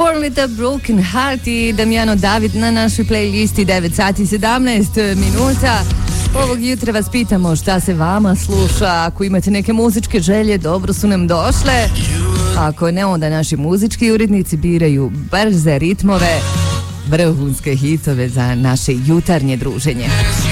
Born with a Broken Heart i Damjano David na našoj playlisti 9 sati 17 minuta. Ovog jutra vas pitamo šta se vama sluša. Ako imate neke muzičke želje, dobro su nam došle. Ako ne, onda naši muzički urednici biraju brze ritmove, vrhunske hitove za naše jutarnje druženje.